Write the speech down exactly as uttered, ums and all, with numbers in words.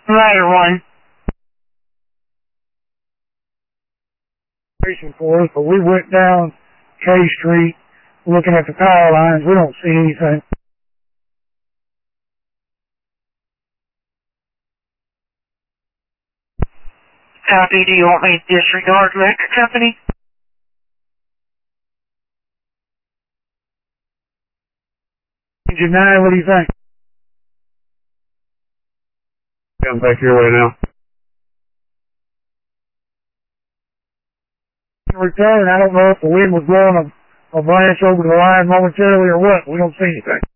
Rider one. For us, but we went down K Street looking at the power lines. We don't see anything. Copy. Do you want me to disregard electric company? Engine nine, what do you think? Come back your way now. Return. I don't know if the wind was blowing a, a branch over the line momentarily or what. We don't see anything.